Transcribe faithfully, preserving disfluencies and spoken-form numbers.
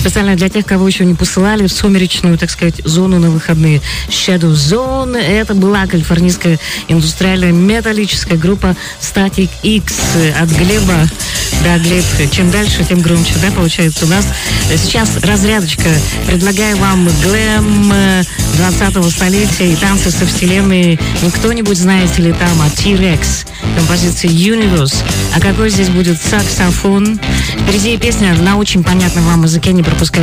Специально для тех, кого еще не посылали в сумеречную, так сказать, зону на выходные. Shadow Zone. Это была калифорнийская индустриальная металлическая группа Static X от Глеба. Да, Глеб, чем дальше, тем громче, да, получается у нас. Сейчас разрядочка. Предлагаю вам глэм двадцатого столетия и танцы со вселенной. Не кто-нибудь, знаете ли, там, а T-Rex. Композиция Universe. А какой здесь будет саксофон? Впереди песня на очень понятном вам языке, не пропускайте.